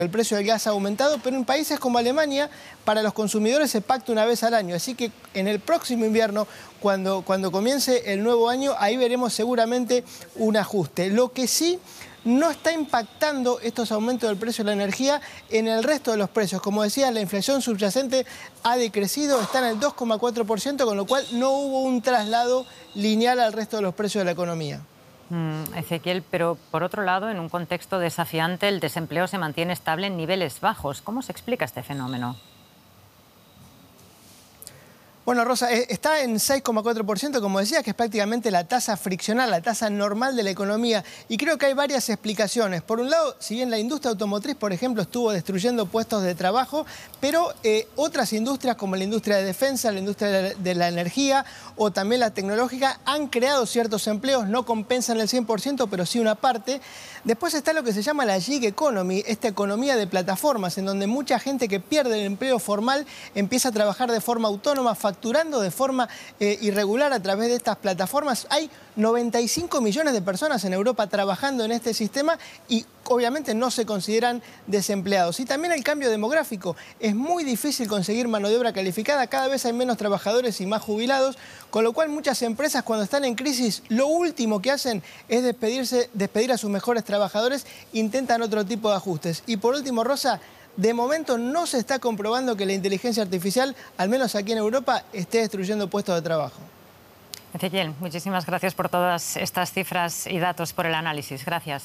El precio del gas ha aumentado, pero en países como Alemania, para los consumidores se pacta una vez al año. Así que en el próximo invierno, cuando comience el nuevo año, ahí veremos seguramente un ajuste. Lo que sí no está impactando estos aumentos del precio de la energía en el resto de los precios. Como decía, la inflación subyacente ha decrecido, está en el 2,4%, con lo cual no hubo un traslado lineal al resto de los precios de la economía. Ezequiel, pero por otro lado, en un contexto desafiante, el desempleo se mantiene estable en niveles bajos. ¿Cómo se explica este fenómeno? Bueno, Rosa, está en 6,4%, como decía, que es prácticamente la tasa friccional, la tasa normal de la economía. Y creo que hay varias explicaciones. Por un lado, si bien la industria automotriz, por ejemplo, estuvo destruyendo puestos de trabajo, pero otras industrias como la industria de defensa, la industria de la energía o también la tecnológica han creado ciertos empleos, no compensan el 100%, pero sí una parte. Después está lo que se llama la gig economy, esta economía de plataformas, en donde mucha gente que pierde el empleo formal empieza a trabajar de forma autónoma, facturando de forma irregular a través de estas plataformas. Hay 95 millones de personas en Europa trabajando en este sistema y obviamente no se consideran desempleados. Y también el cambio demográfico. Es muy difícil conseguir mano de obra calificada, cada vez hay menos trabajadores y más jubilados, con lo cual muchas empresas cuando están en crisis lo último que hacen es despedir a sus mejores trabajadores, intentan otro tipo de ajustes. Y por último, Rosa, de momento no se está comprobando que la inteligencia artificial, al menos aquí en Europa, esté destruyendo puestos de trabajo. Ezequiel, muchísimas gracias por todas estas cifras y datos, por el análisis. Gracias.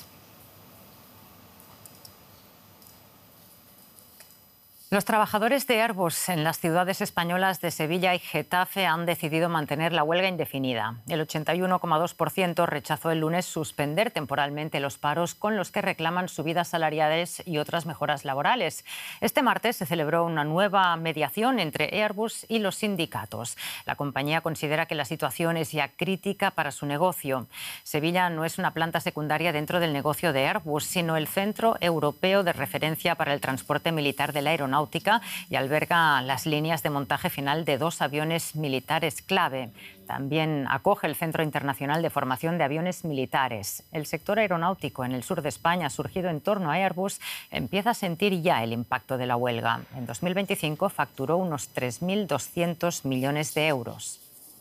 Los trabajadores de Airbus en las ciudades españolas de Sevilla y Getafe han decidido mantener la huelga indefinida. El 81,2% rechazó el lunes suspender temporalmente los paros con los que reclaman subidas salariales y otras mejoras laborales. Este martes se celebró una nueva mediación entre Airbus y los sindicatos. La compañía considera que la situación es ya crítica para su negocio. Sevilla no es una planta secundaria dentro del negocio de Airbus, sino el Centro Europeo de Referencia para el Transporte Militar de la Aeronáutica y alberga las líneas de montaje final de 2 aviones militares clave. También acoge el Centro Internacional de Formación de Aviones Militares. El sector aeronáutico en el sur de España, surgido en torno a Airbus, empieza a sentir ya el impacto de la huelga. En 2025 facturó unos 3.200 millones de euros.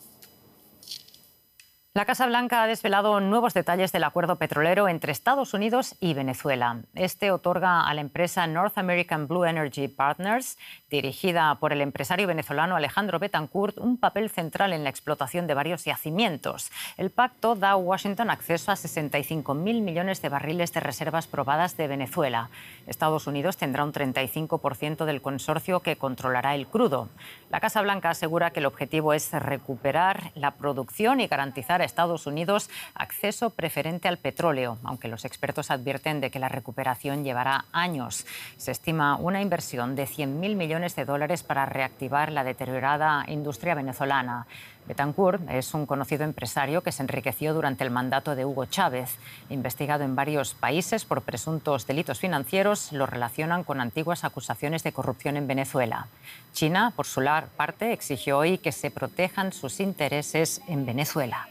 La Casa Blanca ha desvelado nuevos detalles del acuerdo petrolero entre Estados Unidos y Venezuela. Este otorga a la empresa North American Blue Energy Partners, dirigida por el empresario venezolano Alejandro Betancourt, un papel central en la explotación de varios yacimientos. El pacto da a Washington acceso a 65.000 millones de barriles de reservas probadas de Venezuela. Estados Unidos tendrá un 35% del consorcio que controlará el crudo. La Casa Blanca asegura que el objetivo es recuperar la producción y garantizar a Estados Unidos acceso preferente al petróleo, aunque los expertos advierten de que la recuperación llevará años. Se estima una inversión de 100.000 millones de dólares para reactivar la deteriorada industria venezolana. Betancourt es un conocido empresario que se enriqueció durante el mandato de Hugo Chávez. Investigado en varios países por presuntos delitos financieros, lo relacionan con antiguas acusaciones de corrupción en Venezuela. China, por su parte, exigió hoy que se protejan sus intereses en Venezuela.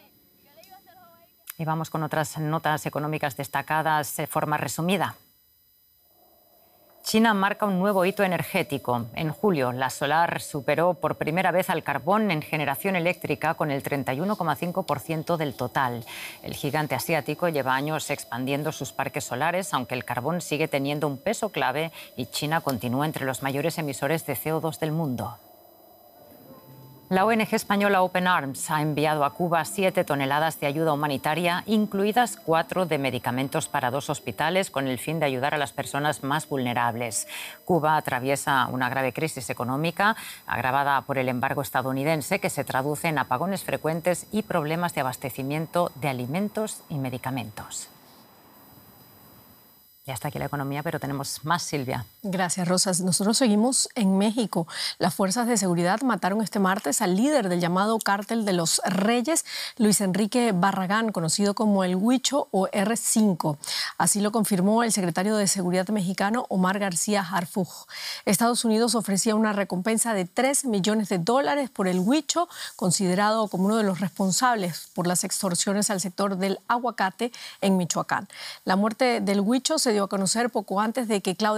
Y vamos con otras notas económicas destacadas de forma resumida. China marca un nuevo hito energético. En julio, la solar superó por primera vez al carbón en generación eléctrica con el 31,5% del total. El gigante asiático lleva años expandiendo sus parques solares, aunque el carbón sigue teniendo un peso clave y China continúa entre los mayores emisores de CO2 del mundo. La ONG española Open Arms ha enviado a Cuba 7 toneladas de ayuda humanitaria, incluidas 4 de medicamentos para 2 hospitales, con el fin de ayudar a las personas más vulnerables. Cuba atraviesa una grave crisis económica, agravada por el embargo estadounidense, que se traduce en apagones frecuentes y problemas de abastecimiento de alimentos y medicamentos. Ya está aquí la economía, pero tenemos más, Silvia. Gracias, Rosas. Nosotros seguimos en México. Las fuerzas de seguridad mataron este martes al líder del llamado Cártel de los Reyes, Luis Enrique Barragán, conocido como el Huicho o R5. Así lo confirmó el secretario de Seguridad mexicano, Omar García Harfuch. Estados Unidos ofrecía una recompensa de $3 millones por el Huicho, considerado como uno de los responsables por las extorsiones al sector del aguacate en Michoacán. La muerte del Huicho se dio dio a conocer poco antes de que Claudia